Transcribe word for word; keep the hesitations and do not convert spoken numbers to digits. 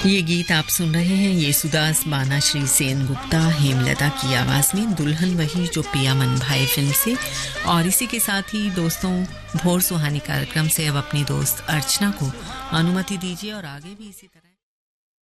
ये गीत आप सुन रहे हैं येसुदास बाना श्री सेन गुप्ता हेमलता की आवाज़ में दुल्हन वही जो पिया मन भाई फिल्म से। और इसी के साथ ही दोस्तों भोर सुहानी कार्यक्रम से अब अपनी दोस्त अर्चना को अनुमति दीजिए और आगे भी इसी तरह